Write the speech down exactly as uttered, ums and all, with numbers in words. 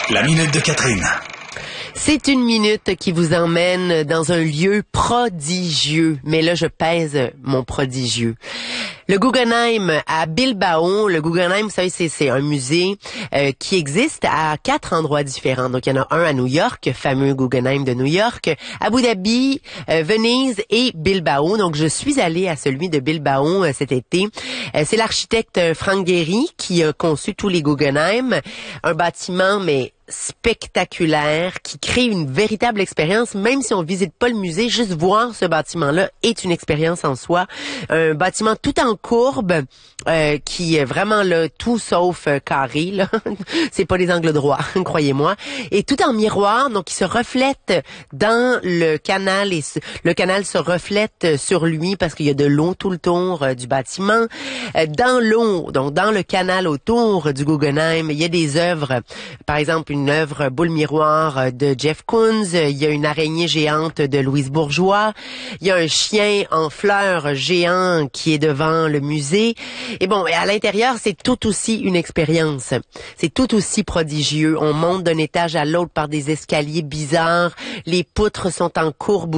La minute de Catherine. C'est une minute qui vous emmène dans un lieu prodigieux. Mais là, je pèse mon prodigieux. Le Guggenheim à Bilbao. Le Guggenheim, vous savez, c'est, c'est un musée euh, qui existe à quatre endroits différents. Donc, il y en a un à New York, fameux Guggenheim de New York, Abu Dhabi, euh, Venise et Bilbao. Donc, je suis allée à celui de Bilbao euh, cet été. Euh, c'est l'architecte Frank Gehry qui a conçu tous les Guggenheim. Un bâtiment, mais spectaculaire, qui crée une véritable expérience, même si on visite pas le musée, juste voir ce bâtiment-là est une expérience en soi. Un bâtiment tout en courbe, euh, qui est vraiment là, tout sauf euh, carré, là. C'est pas les angles droits, croyez-moi. Et tout en miroir, donc il se reflète dans le canal et le canal se reflète sur lui parce qu'il y a de l'eau tout le tour euh, du bâtiment. Euh, dans l'eau, donc dans le canal autour du Guggenheim, il y a des œuvres, par exemple une œuvre boule miroir de Jeff Koons, il y a une araignée géante de Louise Bourgeois, il y a un chien en fleurs géant qui est devant le musée. Et bon, et à l'intérieur, c'est tout aussi une expérience. C'est tout aussi prodigieux. On monte d'un étage à l'autre par des escaliers bizarres. Les poutres sont en courbe